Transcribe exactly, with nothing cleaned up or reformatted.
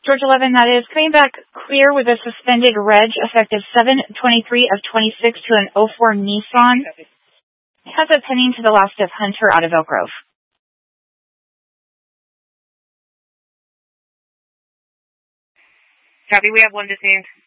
George eleven, that is coming back clear with a suspended reg effective seven twenty-three of twenty-six to an oh four Nissan. It has a pending to the last of Hunter out of Elk Grove. Copy, we have one detained.